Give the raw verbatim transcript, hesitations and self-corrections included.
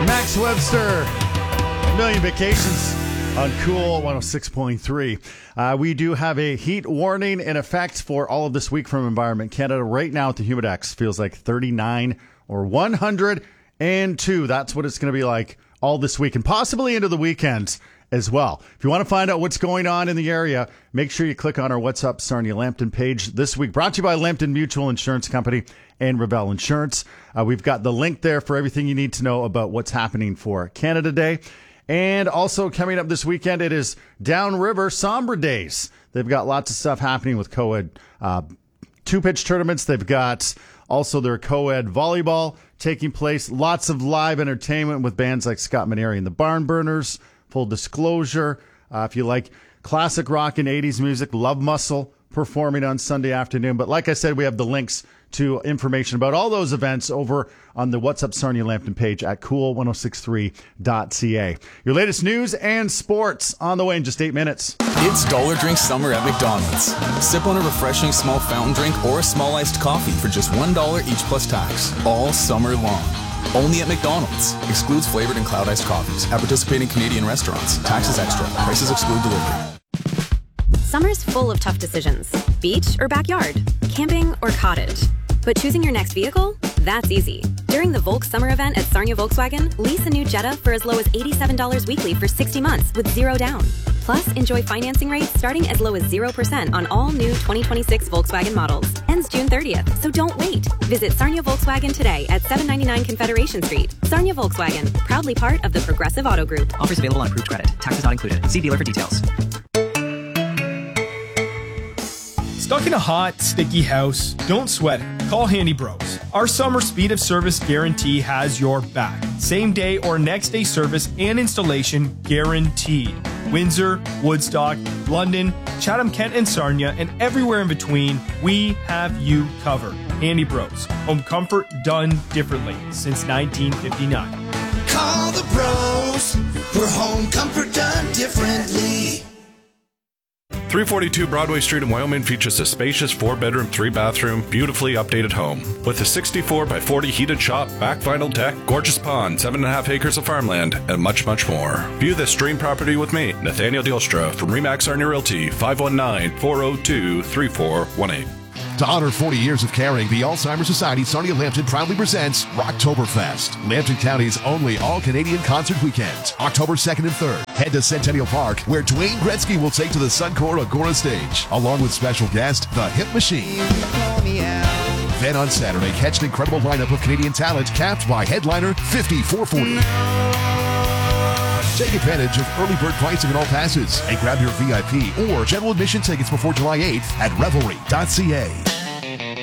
Max Webster, Million Vacations on Cool one oh six point three. Uh, we do have a heat warning in effect for all of this week from Environment Canada. Right now at the Humidex, feels like thirty-nine or one hundred two. That's what it's going to be like all this week and possibly into the weekends as well. If you want to find out what's going on in the area, make sure you click on our What's Up Sarnia Lambton page this week. Brought to you by Lambton Mutual Insurance Company and Revell Insurance. Uh, we've got the link there for everything you need to know about what's happening for Canada Day. And also coming up this weekend, it is Downriver Sombre Days. They've got lots of stuff happening with co-ed uh, two-pitch tournaments. They've got also their co-ed volleyball taking place. Lots of live entertainment with bands like Scott Maneri and the Barnburners. Full disclosure, uh, if you like classic rock and eighties music, Love Muscle performing on Sunday afternoon. But like I said, we have the links to information about all those events over on the What's Up Sarnia Lambton page at cool ten sixty-three dot c a. Your latest news and sports on the way in just eight minutes. It's Dollar Drink Summer at McDonald's. Sip on a refreshing small fountain drink or a small iced coffee for just one dollar each plus tax, all summer long. Only at McDonald's. Excludes flavored and cloud iced coffees at participating Canadian restaurants. Taxes extra. Prices exclude delivery. Summer's full of tough decisions. Beach or backyard? Camping or cottage? But choosing your next vehicle? That's easy. During the Volk Summer event at Sarnia Volkswagen, lease a new Jetta for as low as eighty-seven dollars weekly for sixty months with zero down. Plus, enjoy financing rates starting as low as zero percent on all new twenty twenty-six Volkswagen models. Ends June thirtieth, so don't wait. Visit Sarnia Volkswagen today at seven ninety-nine Confederation Street. Sarnia Volkswagen, proudly part of the Progressive Auto Group. Offers available on approved credit. Taxes not included. See dealer for details. Stuck in a hot, sticky house? Don't sweat it. Call Handy Bros. Our summer speed of service guarantee has your back. Same day or next day service and installation guaranteed. Windsor, Woodstock, London, Chatham-Kent and Sarnia, and everywhere in between, we have you covered. Handy Bros. Home comfort done differently since nineteen fifty-nine. Call the bros for home comfort done differently. three forty-two Broadway Street in Wyoming features a spacious four-bedroom, three-bathroom, beautifully updated home. With a sixty-four by forty heated shop, back vinyl deck, gorgeous pond, seven and a half acres of farmland, and much, much more. View this dream property with me, Nathaniel Dielstra, from Remax Sarnia Realty, five one nine, four oh two, three four one eight. To honor forty years of caring, the Alzheimer's Society Sarnia Lambton proudly presents Rocktoberfest, Lambton County's only all-Canadian concert weekend, October second and third. Head to Centennial Park, where Dwayne Gretzky will take to the Suncor Agora stage, along with special guest, The Hit Machine. Then on Saturday, catch an incredible lineup of Canadian talent, capped by headliner fifty-four forty. Take advantage of early bird pricing on all passes and grab your V I P or general admission tickets before July eighth at revelry dot c a.